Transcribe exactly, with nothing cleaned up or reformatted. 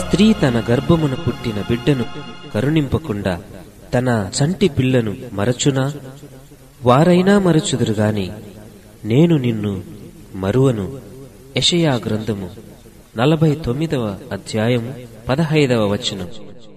స్త్రీ తన గర్భమున పుట్టిన బిడ్డను కరుణింపకుండా తన చంటి పిల్లను మరచునా? వారైనా మరచుదురుగాని నేను నిన్ను మరువను. యెషయా గ్రంథము నలభై తొమ్మిదవ అధ్యాయము పదహైదవ వచనం.